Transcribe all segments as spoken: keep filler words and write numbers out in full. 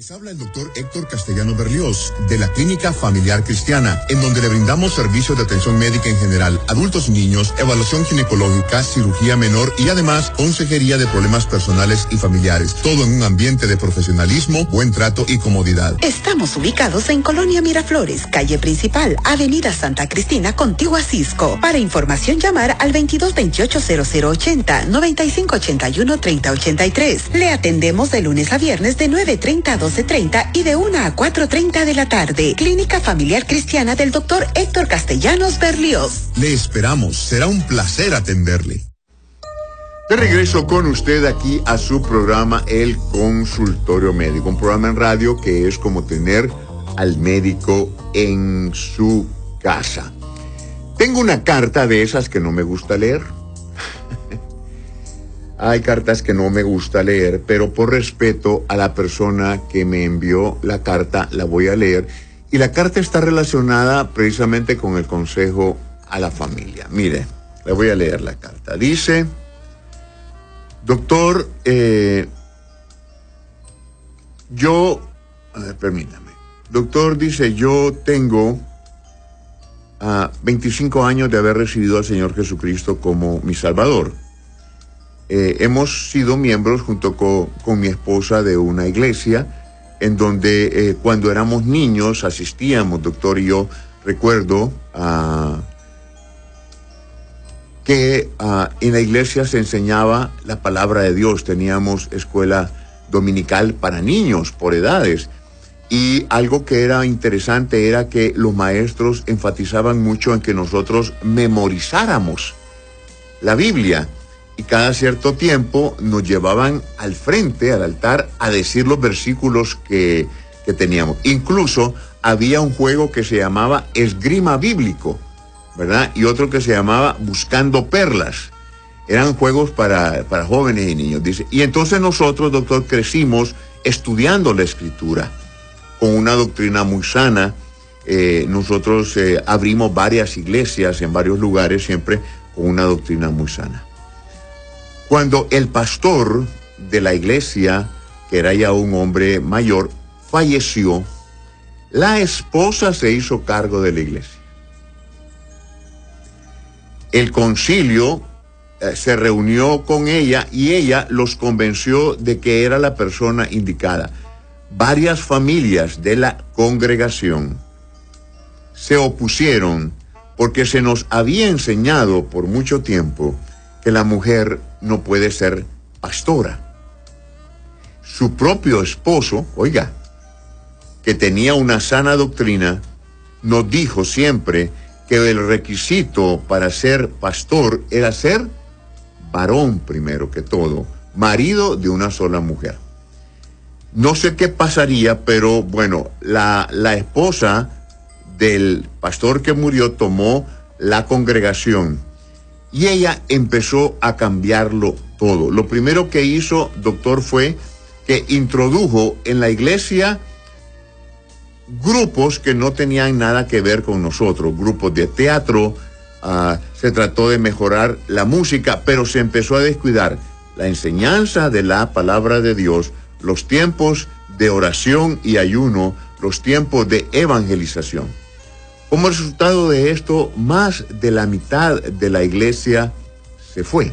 Les habla el doctor Héctor Castellano Berlioz, de la Clínica Familiar Cristiana, en donde le brindamos servicios de atención médica en general, adultos y niños, evaluación ginecológica, cirugía menor y además consejería de problemas personales y familiares. Todo en un ambiente de profesionalismo, buen trato y comodidad. Estamos ubicados en Colonia Miraflores, calle principal, avenida Santa Cristina, contigua a Cisco. Para información llamar al veintidós veintiocho cero cero ochenta, noventa y cinco ochenta y uno treinta ochenta y tres. Le atendemos de lunes a viernes de nueve treinta a doce treinta y de una a cuatro treinta de la tarde. Clínica Familiar Cristiana del doctor Héctor Castellanos Berlioz. Le esperamos, será un placer atenderle. De regreso con usted aquí a su programa El Consultorio Médico, un programa en radio que es como tener al médico en su casa. Tengo una carta de esas que no me gusta leer. Hay cartas que no me gusta leer, pero por respeto a la persona que me envió la carta, la voy a leer. Y la carta está relacionada precisamente con el consejo a la familia. Mire, le voy a leer la carta. Dice, doctor, eh, yo, a ver, permítame. Doctor, dice, yo tengo uh, veinticinco años de haber recibido al Señor Jesucristo como mi Salvador. Eh, hemos sido miembros junto con, con mi esposa de una iglesia en donde eh, cuando éramos niños asistíamos, doctor, y yo recuerdo uh, que uh, en la iglesia se enseñaba la palabra de Dios. Teníamos escuela dominical para niños por edades, y algo que era interesante era que los maestros enfatizaban mucho en que nosotros memorizáramos la Biblia. Y cada cierto tiempo nos llevaban al frente, al altar, a decir los versículos que, que teníamos. Incluso había un juego que se llamaba Esgrima Bíblico, ¿verdad? Y otro que se llamaba Buscando Perlas. Eran juegos para, para jóvenes y niños, dice. Y entonces nosotros, doctor, crecimos estudiando la Escritura con una doctrina muy sana. Eh, nosotros eh, abrimos varias iglesias en varios lugares, siempre con una doctrina muy sana. Cuando el pastor de la iglesia, que era ya un hombre mayor, falleció, la esposa se hizo cargo de la iglesia. El concilio eh, se reunió con ella y ella los convenció de que era la persona indicada. Varias familias de la congregación se opusieron porque se nos había enseñado por mucho tiempo que la mujer no puede ser pastora. Su propio esposo, oiga, que tenía una sana doctrina, nos dijo siempre que el requisito para ser pastor era ser varón primero que todo, marido de una sola mujer. No sé qué pasaría, pero bueno, la, la esposa del pastor que murió tomó la congregación. Y ella empezó a cambiarlo todo. Lo primero que hizo, doctor, fue que introdujo en la iglesia grupos que no tenían nada que ver con nosotros, grupos de teatro. Uh, se trató de mejorar la música, pero se empezó a descuidar la enseñanza de la palabra de Dios, los tiempos de oración y ayuno, los tiempos de evangelización. Como resultado de esto, más de la mitad de la iglesia se fue,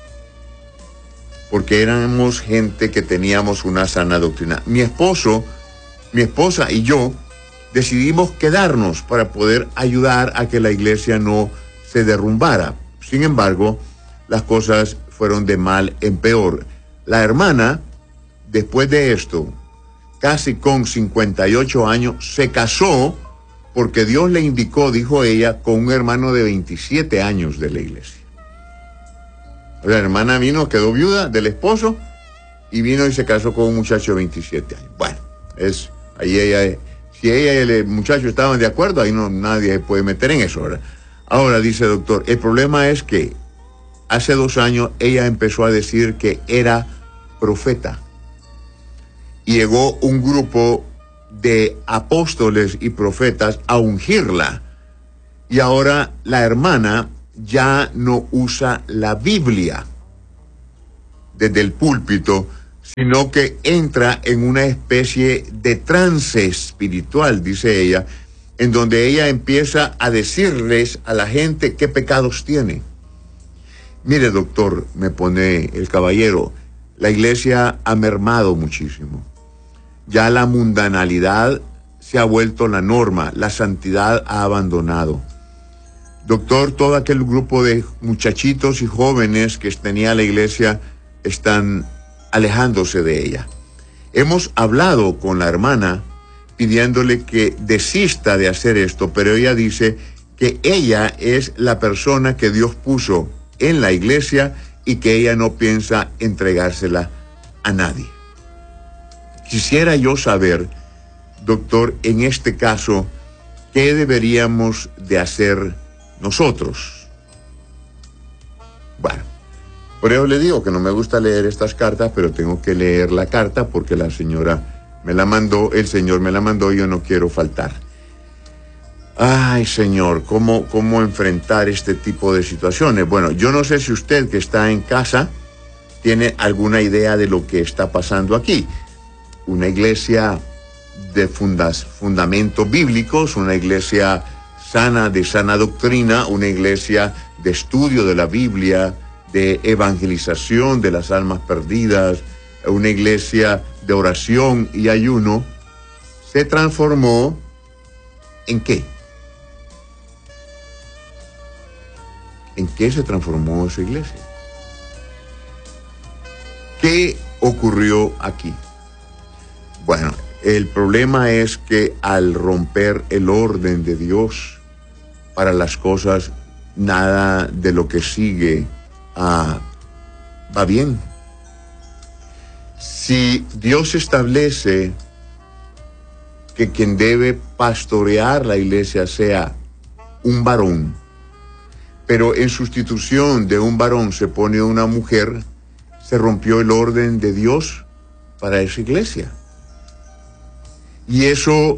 porque éramos gente que teníamos una sana doctrina. Mi esposo, mi esposa y yo decidimos quedarnos para poder ayudar a que la iglesia no se derrumbara. Sin embargo, las cosas fueron de mal en peor. La hermana, después de esto, casi con cincuenta y ocho años, se casó porque Dios le indicó, dijo ella, con un hermano de veintisiete años de la iglesia. La hermana vino, quedó viuda del esposo y vino y se casó con un muchacho de veintisiete años. Bueno, es, ahí ella, si ella y el muchacho estaban de acuerdo, ahí no, nadie puede meter en eso, ¿verdad? Ahora, dice doctor, el problema es que hace dos años ella empezó a decir que era profeta. Y llegó un grupo de apóstoles y profetas a ungirla. Y ahora la hermana ya no usa la Biblia desde el púlpito, sino que entra en una especie de trance espiritual, dice ella, en donde ella empieza a decirles a la gente qué pecados tiene. Mire, doctor, me pone el caballero, la iglesia ha mermado muchísimo. Ya la mundanalidad se ha vuelto la norma, la santidad ha abandonado. Doctor, todo aquel grupo de muchachitos y jóvenes que tenía la iglesia están alejándose de ella. Hemos hablado con la hermana pidiéndole que desista de hacer esto, pero ella dice que ella es la persona que Dios puso en la iglesia y que ella no piensa entregársela a nadie. Quisiera yo saber, doctor, en este caso, ¿qué deberíamos de hacer nosotros? Bueno, por eso le digo que no me gusta leer estas cartas, pero tengo que leer la carta porque la señora me la mandó, el señor me la mandó y yo no quiero faltar. Ay, señor, ¿cómo, cómo enfrentar este tipo de situaciones? Bueno, yo no sé si usted que está en casa tiene alguna idea de lo que está pasando aquí. Una iglesia de fundas, fundamentos bíblicos, una iglesia sana, de sana doctrina, una iglesia de estudio de la Biblia, de evangelización de las almas perdidas, una iglesia de oración y ayuno, se transformó ¿en qué? ¿En qué se transformó esa iglesia? ¿Qué ocurrió aquí? Bueno, el problema es que al romper el orden de Dios para las cosas, nada de lo que sigue ah, va bien. Si Dios establece que quien debe pastorear la iglesia sea un varón, pero en sustitución de un varón se pone una mujer, se rompió el orden de Dios para esa iglesia. Y eso,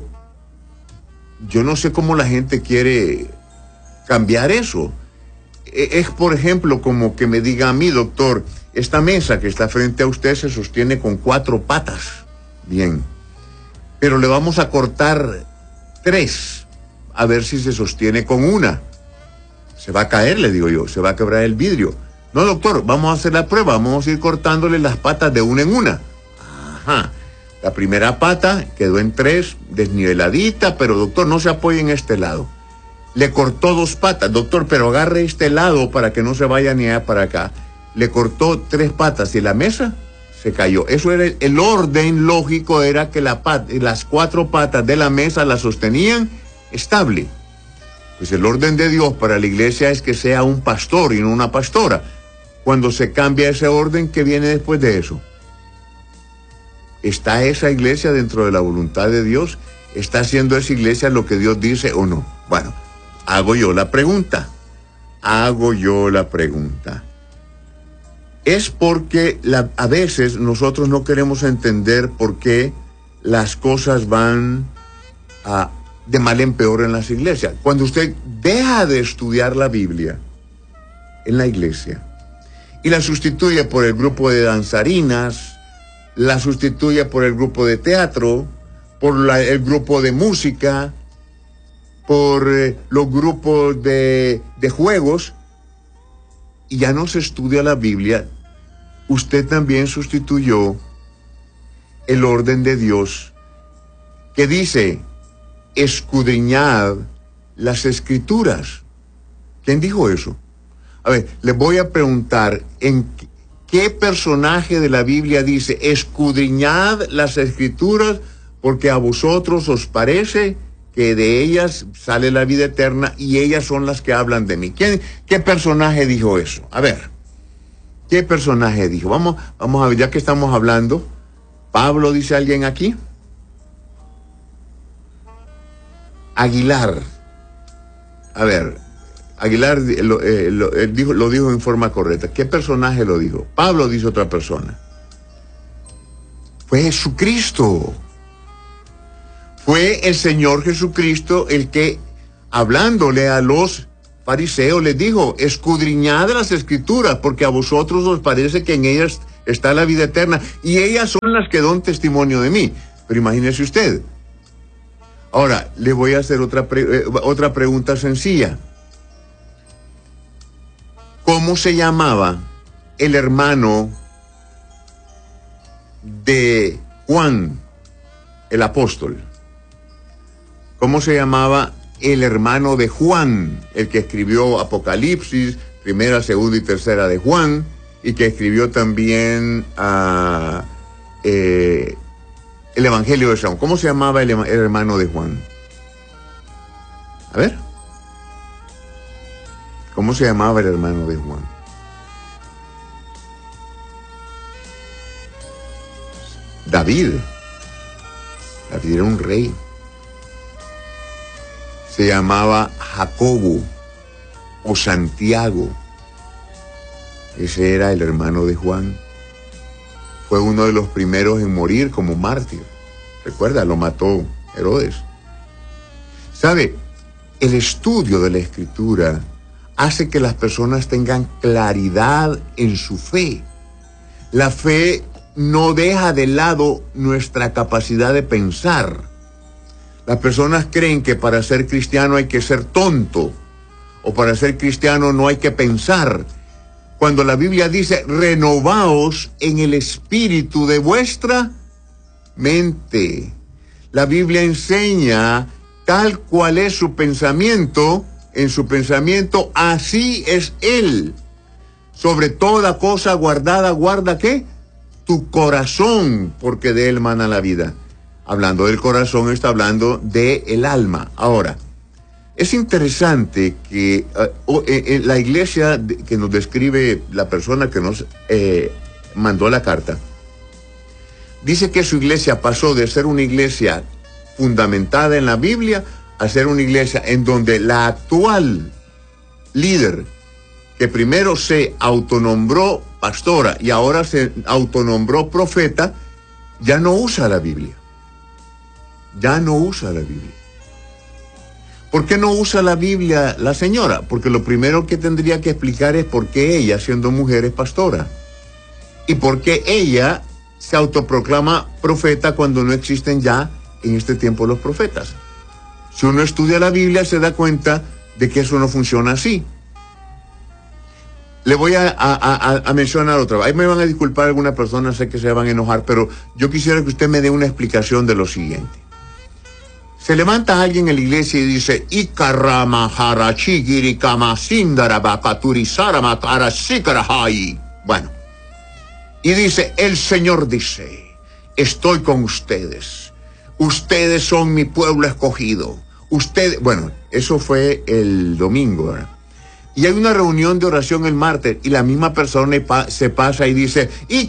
yo no sé cómo la gente quiere cambiar eso. Es, por ejemplo, como que me diga a mí, doctor, esta mesa que está frente a usted se sostiene con cuatro patas. Bien, pero le vamos a cortar tres, a ver si se sostiene con una. Se va a caer, le digo yo, se va a quebrar el vidrio. No, doctor, vamos a hacer la prueba, vamos a ir cortándole las patas de una en una. Ajá. La primera pata quedó en tres, desniveladita, pero doctor, no se apoye en este lado. Le cortó dos patas, doctor, pero agarre este lado para que no se vaya ni allá para acá. Le cortó tres patas y la mesa se cayó. Eso era el, el orden lógico, era que la pat, las cuatro patas de la mesa la sostenían estable. Pues el orden de Dios para la iglesia es que sea un pastor y no una pastora. Cuando se cambia ese orden, ¿qué viene después de eso? ¿Está esa iglesia dentro de la voluntad de Dios? ¿Está haciendo esa iglesia lo que Dios dice o no? Bueno, hago yo la pregunta. Hago yo la pregunta. Es porque la, a veces nosotros no queremos entender por qué las cosas van a, de mal en peor en las iglesias. Cuando usted deja de estudiar la Biblia en la iglesia y la sustituye por el grupo de danzarinas, la sustituye por el grupo de teatro, por la, el grupo de música, por eh, los grupos de, de juegos, y ya no se estudia la Biblia, usted también sustituyó el orden de Dios que dice, escudriñad las escrituras. ¿Quién dijo eso? A ver, le voy a preguntar, ¿en qué personaje de la Biblia dice, escudriñad las escrituras porque a vosotros os parece que de ellas sale la vida eterna y ellas son las que hablan de mí? ¿Quién, qué personaje dijo eso? A ver, ¿qué personaje dijo? Vamos, vamos a ver, ya que estamos hablando, ¿Pablo dice alguien aquí? Aguilar. A ver, Aguilar lo, eh, lo, él dijo, lo dijo en forma correcta. ¿Qué personaje lo dijo? Pablo dice otra persona. Fue Jesucristo. Fue el Señor Jesucristo el que, hablándole a los fariseos, les dijo, escudriñad las escrituras, porque a vosotros os parece que en ellas está la vida eterna, y ellas son las que dan testimonio de mí. Pero imagínese usted. Ahora, le voy a hacer otra, pre eh, otra pregunta sencilla. ¿Cómo se llamaba el hermano de Juan, el apóstol? ¿Cómo se llamaba el hermano de Juan, el que escribió Apocalipsis, primera, segunda y tercera de Juan, y que escribió también uh, eh, el Evangelio de San? ¿Cómo se llamaba el, el hermano de Juan? A ver. ¿Cómo se llamaba el hermano de Juan? David. David era un rey. Se llamaba Jacobo o Santiago. Ese era el hermano de Juan. Fue uno de los primeros en morir como mártir. Recuerda, lo mató Herodes. ¿Sabe? El estudio de la Escritura hace que las personas tengan claridad en su fe. La fe no deja de lado nuestra capacidad de pensar. Las personas creen que para ser cristiano hay que ser tonto, o para ser cristiano no hay que pensar. Cuando la Biblia dice, renovaos en el espíritu de vuestra mente. La Biblia enseña tal cual es su pensamiento. En su pensamiento, así es Él. Sobre toda cosa guardada, guarda ¿qué? Tu corazón, porque de él mana la vida. Hablando del corazón, está hablando del alma. Ahora, es interesante que uh, eh, la iglesia que nos describe la persona que nos eh, mandó la carta, dice que su iglesia pasó de ser una iglesia fundamentada en la Biblia a ser una iglesia en donde la actual líder, que primero se autonombró pastora y ahora se autonombró profeta, ya no usa la Biblia. Ya no usa la Biblia. ¿Por qué no usa la Biblia la señora? Porque lo primero que tendría que explicar es por qué ella, siendo mujer, es pastora. Y por qué ella se autoproclama profeta cuando no existen ya en este tiempo los profetas. Si uno estudia la Biblia, se da cuenta de que eso no funciona así. Le voy a, a, a, a mencionar otra vez. Ahí me van a disculpar algunas personas, sé que se van a enojar, pero yo quisiera que usted me dé una explicación de lo siguiente. Se levanta alguien en la iglesia y dice, bueno, y dice, el Señor dice, estoy con ustedes. Ustedes son mi pueblo escogido. Ustedes, bueno, eso fue el domingo, ¿verdad? Y hay una reunión de oración el martes y la misma persona se pasa y dice,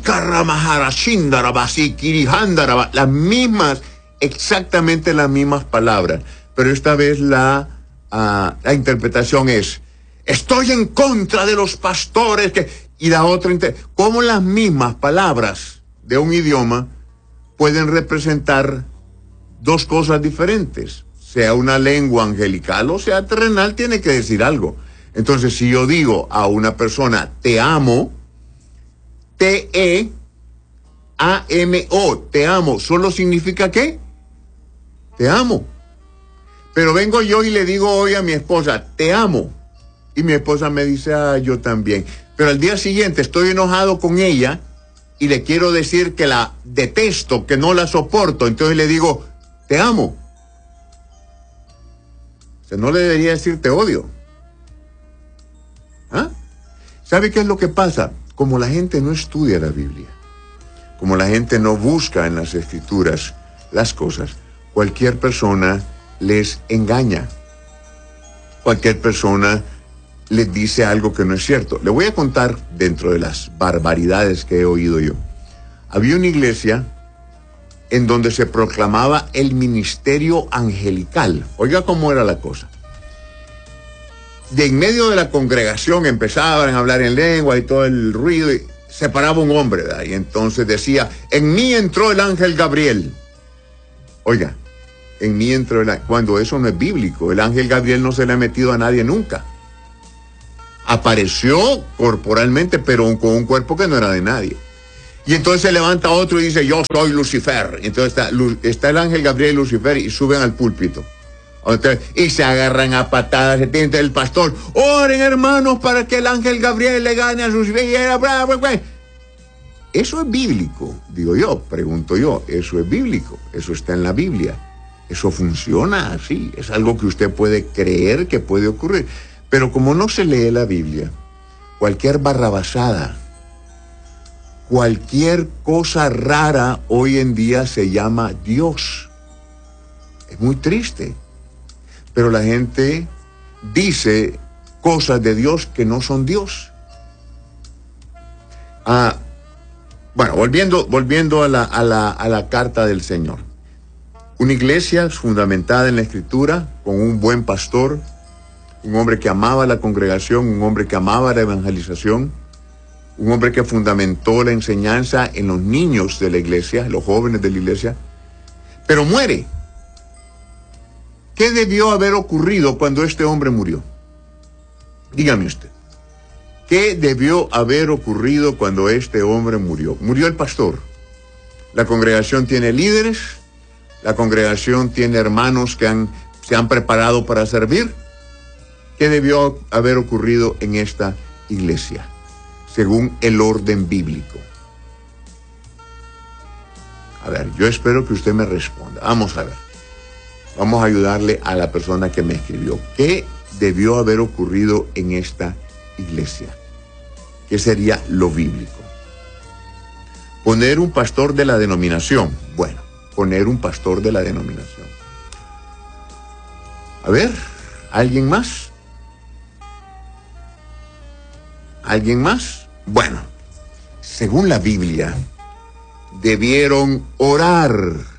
las mismas, exactamente las mismas palabras. Pero esta vez la, uh, la interpretación es, estoy en contra de los pastores. Que, y la otra, ¿cómo las mismas palabras de un idioma pueden representar dos cosas diferentes? Sea una lengua angelical o sea terrenal, tiene que decir algo. Entonces, si yo digo a una persona, te amo, T E A M O, te amo, ¿solo significa qué? Te amo. Pero vengo yo y le digo hoy a mi esposa, te amo. Y mi esposa me dice, ah, yo también. Pero al día siguiente estoy enojado con ella y le quiero decir que la detesto, que no la soporto. Entonces le digo, te amo. O sea, no le debería decir te odio. ¿Ah? ¿Sabe qué es lo que pasa? Como la gente no estudia la Biblia, como la gente no busca en las Escrituras las cosas, cualquier persona les engaña. Cualquier persona les dice algo que no es cierto. Le voy a contar dentro de las barbaridades que he oído yo. Había una iglesia en donde se proclamaba el ministerio angelical. Oiga cómo era la cosa. De en medio de la congregación empezaban a hablar en lengua y todo el ruido, y se paraba un hombre, ¿verdad? Y entonces decía, en mí entró el ángel Gabriel. Oiga, en mí entró el ángel, cuando eso no es bíblico. El ángel Gabriel no se le ha metido a nadie nunca. Apareció corporalmente, pero con un cuerpo que no era de nadie. Y entonces se levanta otro y dice, yo soy Lucifer. Entonces está, está el ángel Gabriel y Lucifer y suben al púlpito. Entonces, y se agarran a patadas. Entonces el pastor, oren hermanos para que el ángel Gabriel le gane a Lucifer. Eso es bíblico, digo yo, pregunto yo. Eso es bíblico, eso está en la Biblia. Eso funciona así. Es algo que usted puede creer que puede ocurrir. Pero como no se lee la Biblia, cualquier barrabasada, cualquier cosa rara hoy en día se llama Dios. Es muy triste. Pero la gente dice cosas de Dios que no son Dios. Ah, bueno, volviendo, volviendo a la, a la, a la carta del Señor. Una iglesia fundamentada en la Escritura, con un buen pastor, un hombre que amaba la congregación, un hombre que amaba la evangelización, un hombre que fundamentó la enseñanza en los niños de la iglesia, los jóvenes de la iglesia, pero muere. ¿Qué debió haber ocurrido cuando este hombre murió? Dígame usted. ¿Qué debió haber ocurrido cuando este hombre murió? Murió el pastor. La congregación tiene líderes, la congregación tiene hermanos que han, se han preparado para servir. ¿Qué debió haber ocurrido en esta iglesia, según el orden bíblico? A ver, yo espero que usted me responda. Vamos a ver. Vamos a ayudarle a la persona que me escribió. ¿Qué debió haber ocurrido en esta iglesia? ¿Qué sería lo bíblico? Poner un pastor de la denominación. Bueno, poner un pastor de la denominación. A ver, ¿alguien más? ¿Alguien más? Bueno, según la Biblia, debieron orar,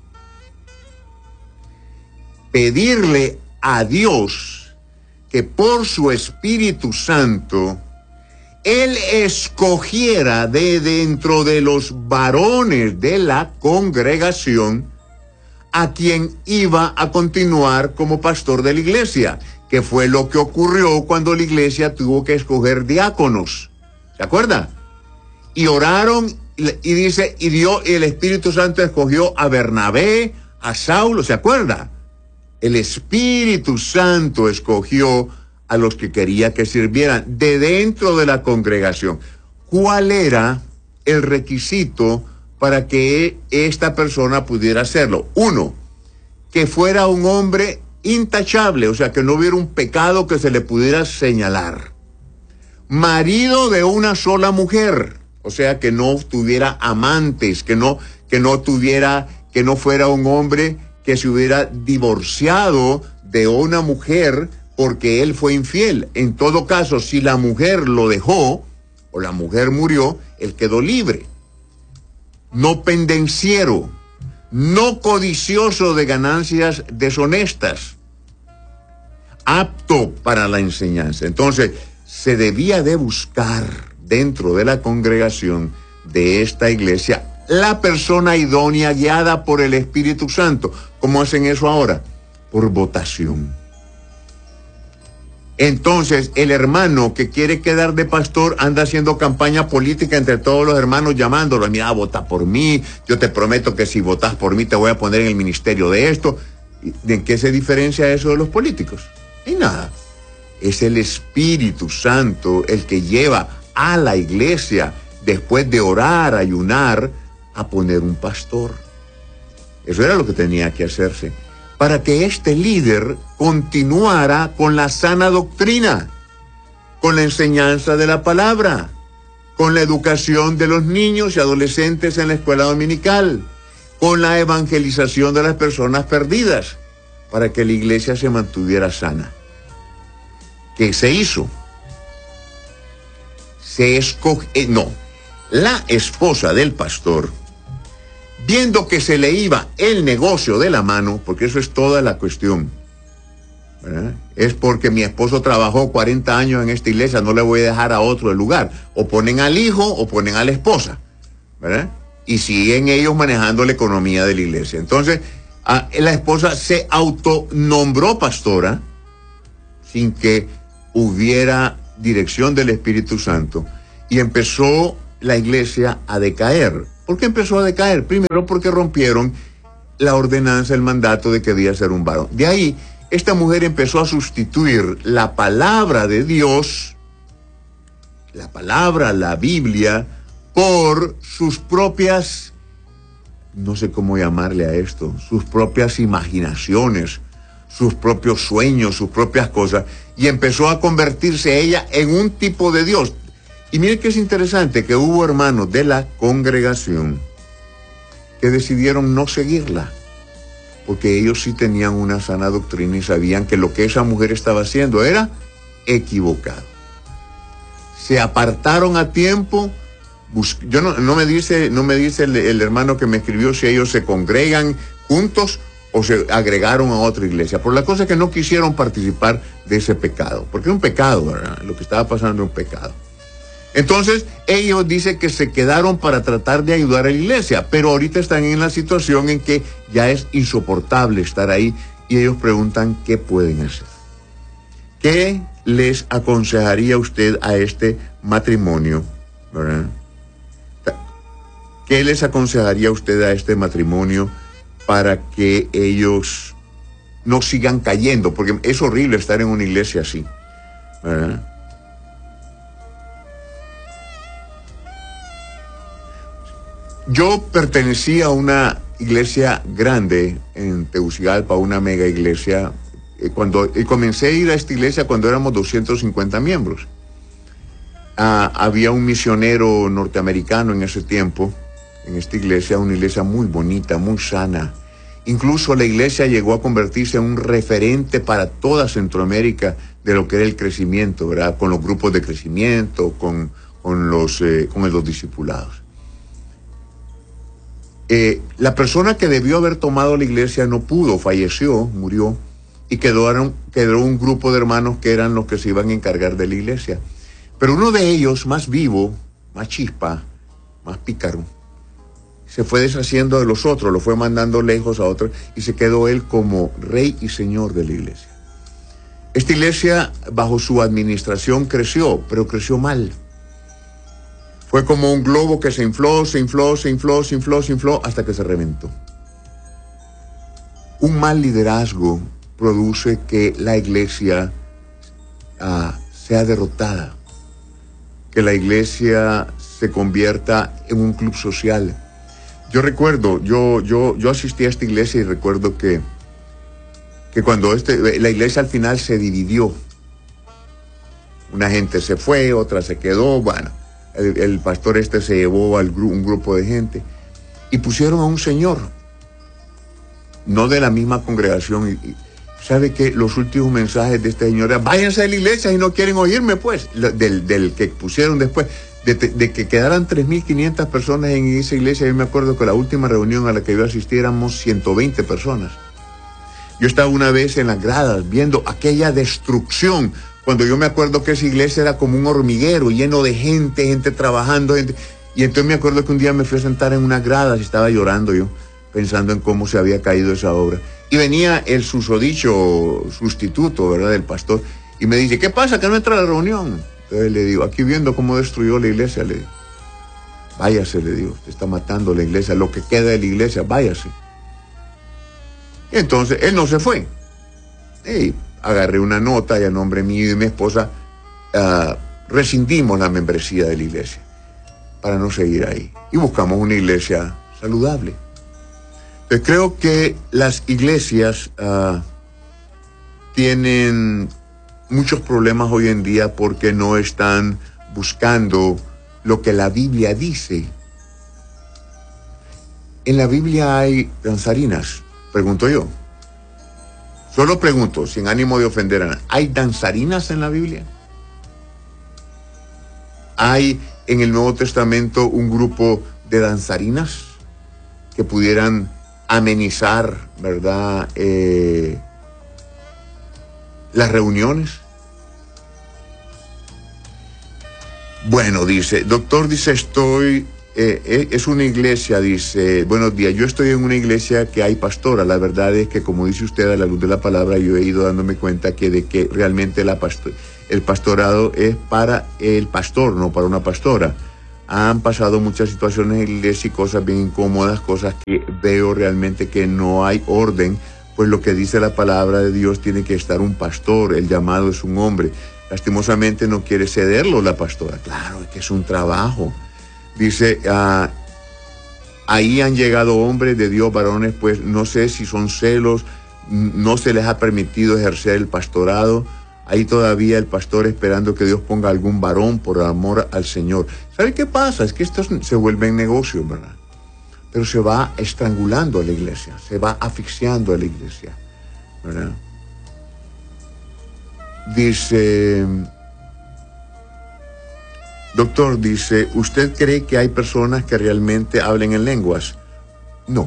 pedirle a Dios que por su Espíritu Santo Él escogiera de dentro de los varones de la congregación a quien iba a continuar como pastor de la iglesia, que fue lo que ocurrió cuando la iglesia tuvo que escoger diáconos. ¿Se acuerda? Y oraron y dice, y dio, y el Espíritu Santo escogió a Bernabé, a Saulo, ¿se acuerda? El Espíritu Santo escogió a los que quería que sirvieran de dentro de la congregación. ¿Cuál era el requisito para que esta persona pudiera hacerlo? Uno, que fuera un hombre intachable, o sea, que no hubiera un pecado que se le pudiera señalar. Marido de una sola mujer, o sea, que no tuviera amantes, que no, que no tuviera, que no fuera un hombre que se hubiera divorciado de una mujer porque él fue infiel. En todo caso, si la mujer lo dejó o la mujer murió, él quedó libre. No pendenciero, no codicioso de ganancias deshonestas, apto para la enseñanza. Entonces, se debía de buscar dentro de la congregación de esta iglesia la persona idónea guiada por el Espíritu Santo. ¿Cómo hacen eso ahora? Por votación. Entonces, el hermano que quiere quedar de pastor anda haciendo campaña política entre todos los hermanos, llamándolos. Mira, vota por mí, yo te prometo que si votas por mí te voy a poner en el ministerio de esto. ¿En qué se diferencia eso de los políticos? En nada. Es el Espíritu Santo el que lleva a la iglesia, después de orar, ayunar, a poner un pastor. Eso era lo que tenía que hacerse, para que este líder continuara con la sana doctrina, con la enseñanza de la palabra, con la educación de los niños y adolescentes en la escuela dominical, con la evangelización de las personas perdidas, para que la iglesia se mantuviera sana. ¿Qué se hizo? Se escogió, eh, no, la esposa del pastor, viendo que se le iba el negocio de la mano, porque eso es toda la cuestión, ¿verdad? Es porque mi esposo trabajó cuarenta años en esta iglesia, no le voy a dejar a otro el lugar. O ponen al hijo o ponen a la esposa, ¿verdad? Y siguen ellos manejando la economía de la iglesia. Entonces, a, la esposa se autonombró pastora sin que hubiera dirección del Espíritu Santo y empezó la iglesia a decaer. ¿Por qué empezó a decaer? Primero porque rompieron la ordenanza, el mandato de que debía ser un varón. De ahí, esta mujer empezó a sustituir la palabra de Dios, la palabra, la Biblia, por sus propias, no sé cómo llamarle a esto, sus propias imaginaciones, sus propios sueños, sus propias cosas, y empezó a convertirse ella en un tipo de Dios. Y miren que es interesante que hubo hermanos de la congregación que decidieron no seguirla, porque ellos sí tenían una sana doctrina y sabían que lo que esa mujer estaba haciendo era equivocado. Se apartaron a tiempo. Yo no, no me dice, no me dice el, el hermano que me escribió si ellos se congregan juntos o se agregaron a otra iglesia. Por la cosa es que no quisieron participar de ese pecado, porque es un pecado, ¿verdad? Lo que estaba pasando es un pecado. Entonces, ellos dicen que se quedaron para tratar de ayudar a la iglesia, pero ahorita están en la situación en que ya es insoportable estar ahí y ellos preguntan qué pueden hacer. ¿Qué les aconsejaría usted a este matrimonio, ¿verdad? ¿Qué les aconsejaría usted a este matrimonio para que ellos no sigan cayendo? Porque es horrible estar en una iglesia así, ¿verdad? Yo pertenecía a una iglesia grande en Tegucigalpa, una mega iglesia, cuando, y comencé a ir a esta iglesia cuando éramos doscientos cincuenta miembros. Ah, había un misionero norteamericano en ese tiempo, en esta iglesia, una iglesia muy bonita, muy sana. Incluso la iglesia llegó a convertirse en un referente para toda Centroamérica de lo que era el crecimiento, ¿verdad? Con los grupos de crecimiento, con, con, los, eh, con los discipulados. Eh, la persona que debió haber tomado la iglesia no pudo, falleció, murió, y quedó, quedó un grupo de hermanos que eran los que se iban a encargar de la iglesia. Pero uno de ellos, más vivo, más chispa, más pícaro, se fue deshaciendo de los otros, lo fue mandando lejos a otros, y se quedó él como rey y señor de la iglesia. Esta iglesia, bajo su administración, creció, pero creció mal. Fue como un globo que se infló, se infló, se infló, se infló, se infló, hasta que se reventó. Un mal liderazgo produce que la iglesia uh, sea derrotada, que la iglesia se convierta en un club social. Yo recuerdo, yo, yo, yo asistí a esta iglesia y recuerdo que, que cuando este, la iglesia al final se dividió, una gente se fue, otra se quedó, bueno, el, el pastor este se llevó a gru, un grupo de gente y pusieron a un señor, no de la misma congregación. Y, y ¿sabe qué? Los últimos mensajes de esta señora, váyanse de la iglesia y no quieren oírme, pues, del, del que pusieron después. De, de que quedaran tres mil quinientas personas en esa iglesia. Yo me acuerdo que la última reunión a la que yo asistí éramos ciento veinte personas. Yo estaba una vez en las gradas viendo aquella destrucción, cuando yo me acuerdo que esa iglesia era como un hormiguero lleno de gente, gente trabajando, gente, y entonces me acuerdo que un día me fui a sentar en unas gradas y estaba llorando yo, pensando en cómo se había caído esa obra. Y venía el susodicho sustituto, ¿verdad?, del pastor, y me dice, ¿qué pasa? ¿Que no entra a la reunión? Entonces le digo, aquí viendo cómo destruyó la iglesia, le digo, váyase, le digo, usted está matando la iglesia, lo que queda de la iglesia, váyase. Y entonces él no se fue. Y agarré una nota y a nombre mío y mi esposa uh, rescindimos la membresía de la iglesia para no seguir ahí. Y buscamos una iglesia saludable. Entonces creo que las iglesias uh, tienen muchos problemas hoy en día porque no están buscando lo que la Biblia dice. En la Biblia hay danzarinas, pregunto yo. Solo pregunto, sin ánimo de ofender a nadie. ¿Hay danzarinas en la Biblia? ¿Hay en el Nuevo Testamento un grupo de danzarinas que pudieran amenizar, ¿verdad?, eh, las reuniones? Bueno, dice, doctor, dice, estoy, eh, es una iglesia, dice, buenos días, yo estoy en una iglesia que hay pastora. La verdad es que, como dice usted, a la luz de la palabra, yo he ido dándome cuenta que de que realmente la pastor, el pastorado es para el pastor, no para una pastora. han pasado muchas situaciones en la iglesia y cosas bien incómodas, cosas que veo realmente que no hay orden, pues lo que dice la palabra de Dios tiene que estar un pastor, el llamado es un hombre. Lastimosamente no quiere cederlo la pastora, claro, es que es un trabajo. Dice, uh, ahí han llegado hombres de Dios, varones, pues no sé si son celos, no se les ha permitido ejercer el pastorado. Ahí todavía el pastor esperando que Dios ponga algún varón por amor al Señor. ¿Sabe qué pasa? Es que esto se vuelve en negocio, ¿verdad? Pero se va estrangulando a la iglesia, se va asfixiando a la iglesia, ¿verdad? Dice, doctor, dice, ¿usted cree que hay personas que realmente hablen en lenguas? No.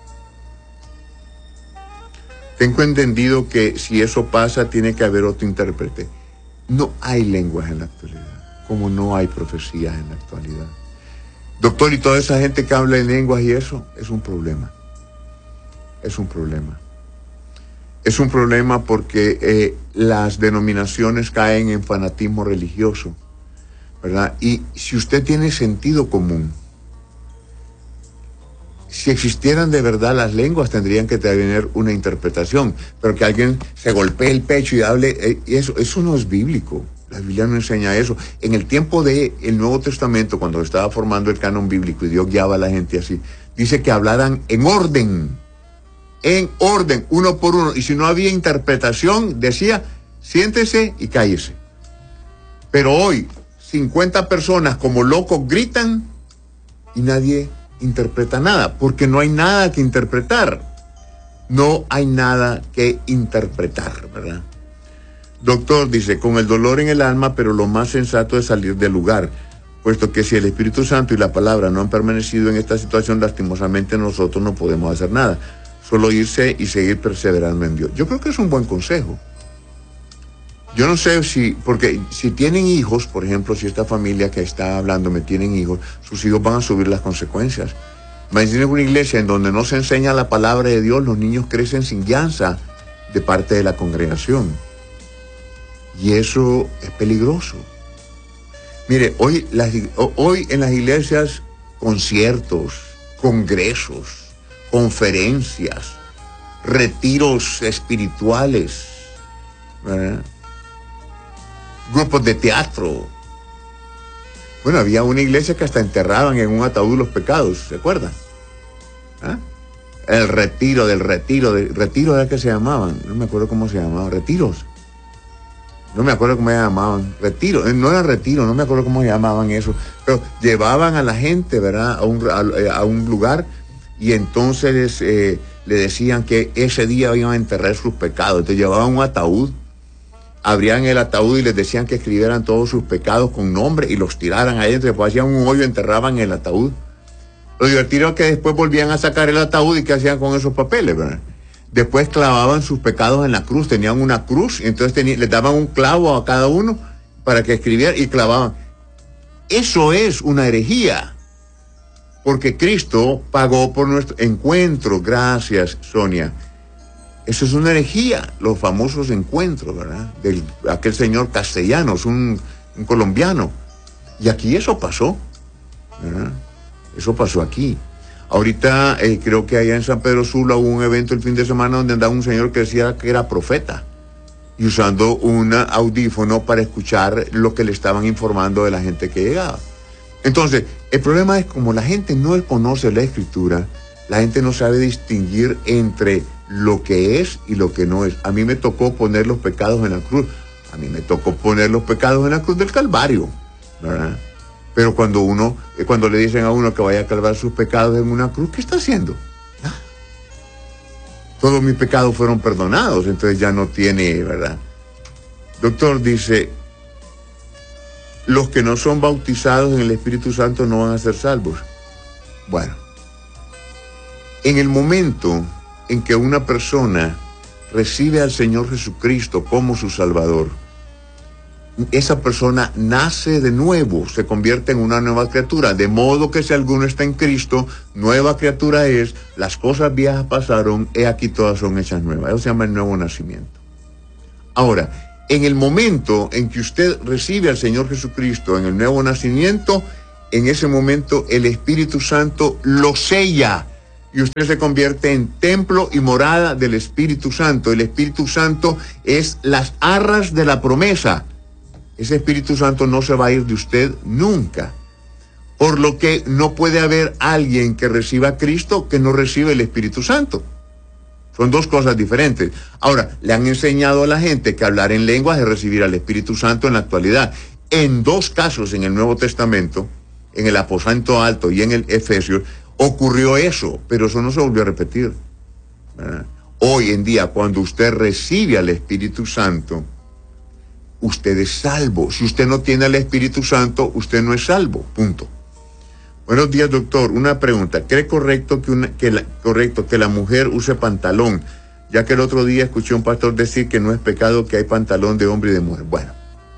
Tengo entendido que si eso pasa, tiene que haber otro intérprete. No hay lenguas en la actualidad, como no hay profecías en la actualidad. Doctor, y toda esa gente que habla en lenguas y eso, es un problema. Es un problema. Es un problema porque eh, las denominaciones caen en fanatismo religioso, ¿verdad? Y si usted tiene sentido común, si existieran de verdad las lenguas, tendrían que tener una interpretación, pero que alguien se golpee el pecho y hable, eh, eso, eso no es bíblico. La Biblia no enseña eso. En el tiempo del Nuevo Testamento, cuando estaba formando el canon bíblico y Dios guiaba a la gente así, dice que hablaran en orden, en orden, uno por uno. Y si no había interpretación, decía, siéntese y cállese. Pero hoy, cincuenta personas como locos gritan y nadie interpreta nada, porque no hay nada que interpretar. No hay nada que interpretar, ¿verdad? Doctor, dice, con el dolor en el alma, pero lo más sensato es salir del lugar, puesto que si el Espíritu Santo y la palabra no han permanecido en esta situación, lastimosamente nosotros no podemos hacer nada, solo irse y seguir perseverando en Dios. Yo creo que es un buen consejo. Yo no sé si, porque si tienen hijos, por ejemplo, si esta familia que está hablando me tienen hijos, sus hijos van a subir las consecuencias. Imagínense una iglesia en donde no se enseña la palabra de Dios, los niños crecen sin guianza de parte de la congregación. Y eso es peligroso. Mire, hoy, las, hoy en las iglesias, conciertos, congresos, conferencias, retiros espirituales, ¿verdad? Grupos de teatro. Bueno, había una iglesia que hasta enterraban en un ataúd los pecados, ¿se acuerdan? ¿Ah? El retiro del retiro, del retiro era que se llamaban, no me acuerdo cómo se llamaban, retiros. No me acuerdo cómo se llamaban, retiro, no era retiro, no me acuerdo cómo se llamaban eso, pero llevaban a la gente, ¿verdad?, a un, a, a un lugar y entonces eh, le decían que ese día iban a enterrar sus pecados. Entonces llevaban un ataúd, abrían el ataúd y les decían que escribieran todos sus pecados con nombre y los tiraran ahí, después hacían un hoyo y enterraban el ataúd. Lo divertido es que después volvían a sacar el ataúd y ¿qué hacían con esos papeles, verdad? Después clavaban sus pecados en la cruz, tenían una cruz, y entonces tenían, les daban un clavo a cada uno para que escribieran y clavaban. Eso es una herejía, porque Cristo pagó por nuestro encuentro. Gracias, Sonia. Eso es una herejía, los famosos encuentros, ¿verdad? De aquel señor Castellanos, un, un colombiano. Y aquí eso pasó, ¿verdad? Eso pasó aquí. Ahorita eh, creo que allá en San Pedro Sula hubo un evento el fin de semana donde andaba un señor que decía que era profeta y usando un audífono para escuchar lo que le estaban informando de la gente que llegaba. Entonces, el problema es como la gente no conoce la Escritura, la gente no sabe distinguir entre lo que es y lo que no es. A mí me tocó poner los pecados en la cruz, a mí me tocó poner los pecados en la cruz del Calvario, ¿verdad? Pero cuando uno, cuando le dicen a uno que vaya a calvar sus pecados en una cruz, ¿qué está haciendo? ¿Ah? Todos mis pecados fueron perdonados, entonces ya no tiene, ¿verdad? Doctor, dice, los que no son bautizados en el Espíritu Santo no van a ser salvos. Bueno, en el momento en que una persona recibe al Señor Jesucristo como su Salvador, esa persona nace de nuevo, se convierte en una nueva criatura, de modo que si alguno está en Cristo, nueva criatura es, las cosas viejas pasaron, he aquí todas son hechas nuevas. Eso se llama el nuevo nacimiento. Ahora, en el momento en que usted recibe al Señor Jesucristo en el nuevo nacimiento, en ese momento el Espíritu Santo lo sella y usted se convierte en templo y morada del Espíritu Santo. El Espíritu Santo es las arras de la promesa. Ese Espíritu Santo no se va a ir de usted nunca. Por lo que no puede haber alguien que reciba a Cristo que no reciba el Espíritu Santo. Son dos cosas diferentes. Ahora, le han enseñado a la gente que hablar en lenguas es recibir al Espíritu Santo en la actualidad. En dos casos en el Nuevo Testamento, en el aposento alto y en el Efesios, ocurrió eso, pero eso no se volvió a repetir, ¿verdad? Hoy en día, cuando usted recibe al Espíritu Santo, usted es salvo. Si usted no tiene al Espíritu Santo, usted no es salvo, punto. Buenos días, doctor. Una pregunta. ¿Cree correcto que, una, que, la, correcto que la mujer use pantalón? Ya que el otro día escuché a un pastor decir que no es pecado que hay pantalón de hombre y de mujer. Bueno,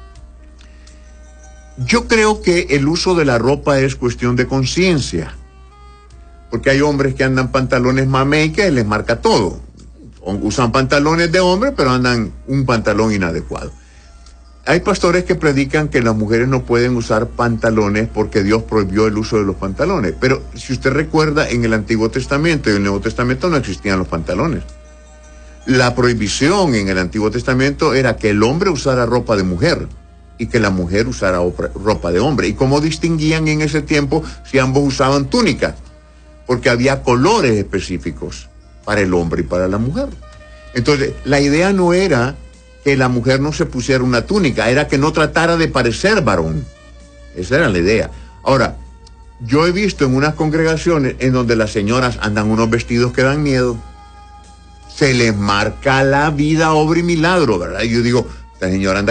yo creo que el uso de la ropa es cuestión de conciencia. Porque hay hombres que andan pantalones mamey que les marca todo. Usan pantalones de hombre, pero andan un pantalón inadecuado. Hay pastores que predican que las mujeres no pueden usar pantalones porque Dios prohibió el uso de los pantalones. Pero si usted recuerda, en el Antiguo Testamento y en el Nuevo Testamento no existían los pantalones. La prohibición en el Antiguo Testamento era que el hombre usara ropa de mujer y que la mujer usara ropa de hombre. ¿Y cómo distinguían en ese tiempo si ambos usaban túnicas? Porque había colores específicos para el hombre y para la mujer. Entonces, la idea no era que la mujer no se pusiera una túnica, era que no tratara de parecer varón. Esa era la idea. Ahora, yo he visto en unas congregaciones en donde las señoras andan unos vestidos que dan miedo. Se les marca la vida, obra y milagro, ¿verdad? Y yo digo, esta señora anda